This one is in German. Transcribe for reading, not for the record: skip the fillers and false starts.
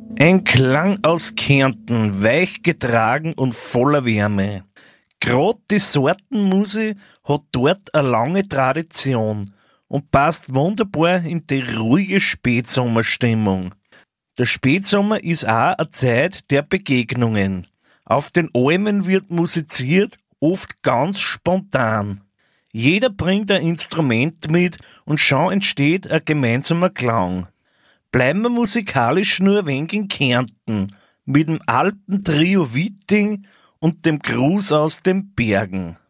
Ein Klang aus Kärnten, weich getragen und voller Wärme. Grad die Sortenmusik hat dort eine lange Tradition und passt wunderbar in die ruhige Spätsommerstimmung. Der Spätsommer ist auch eine Zeit der Begegnungen. Auf den Almen wird musiziert, oft ganz spontan. Jeder bringt ein Instrument mit und schon entsteht ein gemeinsamer Klang. Bleiben wir musikalisch nur ein wenig in Kärnten, mit dem Alpentrio Witting und dem Gruß aus den Bergen.